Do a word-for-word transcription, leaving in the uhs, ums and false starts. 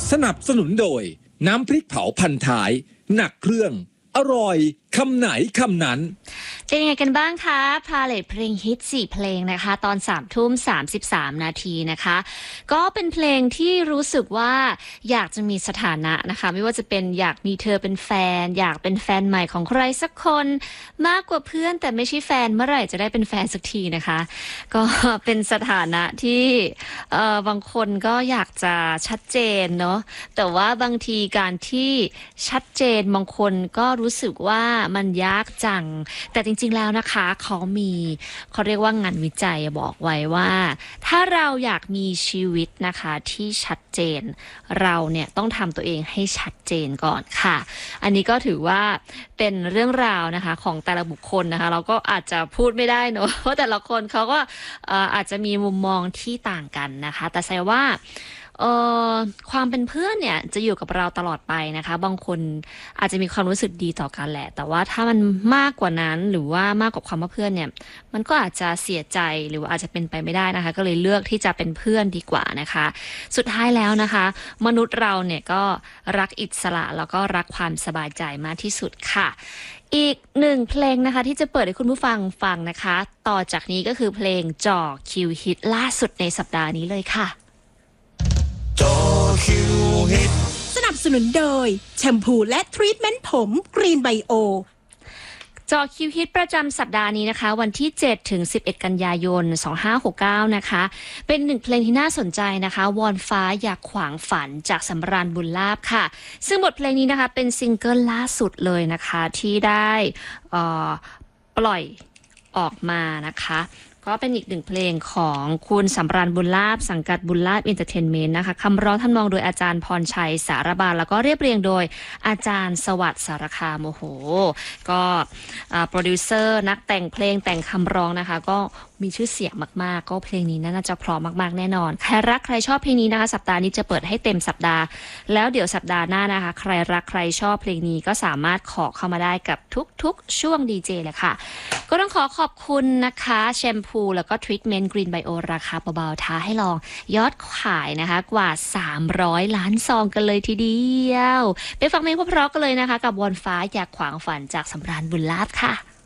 สนับสนุนโดยน้ำพริกเผาพันท้ายหนักเครื่องอร่อยคำไหนคำนั้นเป็นยังไงกันบ้างคะพาเลทเพลงฮิตสี่เพลงนะคะตอนสามทุ่มสามสิบสามนาทีนะคะก็เป็นเพลงที่รู้สึกว่าอยากจะมีสถานะนะคะไม่ว่าจะเป็นอยากมีเธอเป็นแฟนอยากเป็นแฟนใหม่ของใครสักคนมากกว่าเพื่อนแต่ไม่ใช่แฟนเมื่อไหร่จะได้เป็นแฟนสักทีนะคะก็เป็นสถานะที่เอ่อบางคนก็อยากจะชัดเจนเนาะแต่ว่าบางทีการที่ชัดเจนบางคนก็รู้สึกว่ามันยากจังแต่จริงๆแล้วนะคะเขามีเขาเรียกว่างานวิจัยบอกไว้ว่าถ้าเราอยากมีชีวิตนะคะที่ชัดเจนเราเนี่ยต้องทำตัวเองให้ชัดเจนก่อนค่ะอันนี้ก็ถือว่าเป็นเรื่องราวนะคะของแต่ละบุคคลนะคะเราก็อาจจะพูดไม่ได้เนอะเพราะแต่ละคนเขาก็อาจจะมีมุมมองที่ต่างกันนะคะแต่แสดงว่าเอ่อความเป็นเพื่อนเนี่ยจะอยู่กับเราตลอดไปนะคะบางคนอาจจะมีความรู้สึกดีต่อกันแหละแต่ว่าถ้ามันมากกว่านั้นหรือว่ามากกว่าความว่าเพื่อนเนี่ยมันก็อาจจะเสียใจหรือว่าอาจจะเป็นไปไม่ได้นะคะก็เลยเลือกที่จะเป็นเพื่อนดีกว่านะคะสุดท้ายแล้วนะคะมนุษย์เราเนี่ยก็รักอิสระแล้วก็รักความสบายใจมากที่สุดค่ะอีกหนึ่งเพลงนะคะที่จะเปิดให้คุณผู้ฟังฟังนะคะต่อจากนี้ก็คือเพลงจ่อคิวฮิตล่าสุดในสัปดาห์นี้เลยค่ะสนับสนุนโดยแชมพูและทรีทเมนต์ผมกรีนไบโอจอคิวฮิตประจำสัปดาห์นี้นะคะวันที่เจ็ดถึงสิบเอ็ดกันยายนสองพันห้าร้อยหกสิบเก้านะคะเป็นหนึ่งเพลงที่น่าสนใจนะคะวอนฟ้าอยากขวางฝันจากสำราญบุญลาภค่ะซึ่งบทเพลงนี้นะคะเป็นซิงเกิลล่าสุดเลยนะคะที่ได้ปล่อยออกมานะคะก็เป็นอีกหนึ่งเพลงของคุณสำราญบุญลาภสังกัดบุญลาภเอนเตอร์เทนเมนต์นะคะคำร้องทำนองโดยอาจารย์พรชัยสารบาลแล้วก็เรียบเรียงโดยอาจารย์สวัสดิ์สารคามโอ้โหก็โปรดิวเซอร์นักแต่งเพลงแต่งคำร้องนะคะก็มีชื่อเสียงมากๆก็เพลงนี้น่าจะเพราะมากๆแน่นอนใครรักใครชอบเพลงนี้นะคะสัปดาห์นี้จะเปิดให้เต็มสัปดาห์แล้วเดี๋ยวสัปดาห์หน้านะคะใครรักใครชอบเพลงนี้ก็สามารถขอเข้ามาได้กับทุกๆช่วงดีเจเลยค่ะก็ต้องขอขอบคุณนะคะแชมพูแล้วก็ทรีทเมนต์กรีนไบโอราคาเบาๆท้าให้ลองยอดขายนะคะกว่าสามร้อยล้านซองกันเลยทีเดียวไปฟังเพลงเพราะๆกันเลยนะคะกับวอนฟ้าอยากขวางฝันจากสำราญบุญลาภค่ะ